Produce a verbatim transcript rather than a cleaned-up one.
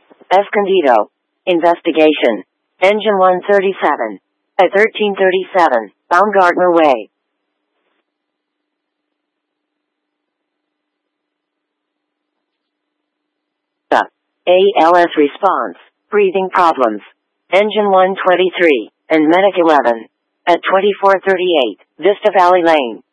Escondido. Investigation. Engine one thirty-seven. At thirteen thirty-seven, Baumgartner Way. The A L S response. Breathing problems. Engine one twenty-three, and Medic eleven. At twenty-four thirty-eight, Vista Valley Lane.